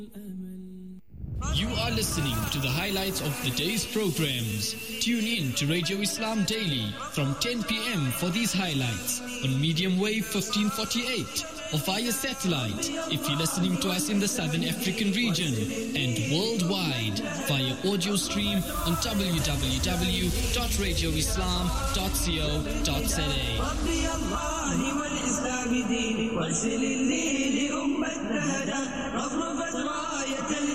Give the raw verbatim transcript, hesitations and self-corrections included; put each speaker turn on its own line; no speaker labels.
You are listening to the highlights of the day's programs. Tune in to Radio Islam Daily from ten p.m. for these highlights on medium wave fifteen forty-eight or via satellite if you're listening to us in the Southern African region, and worldwide via audio stream on w w w dot radio islam dot co dot za.